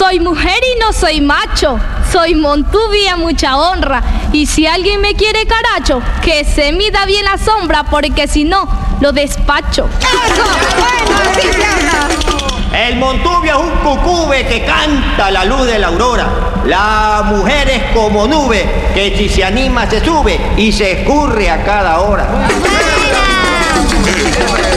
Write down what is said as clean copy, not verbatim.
Soy mujer y no soy macho. Soy montubia, mucha honra. Y si alguien me quiere caracho, que se mida bien la sombra, porque si no, lo despacho. ¡Eso! ¡Bueno, así se habla! El montubio es un cucube que canta a la luz de la aurora. La mujer es como nube que si se anima se sube y se escurre a cada hora. ¡Buena!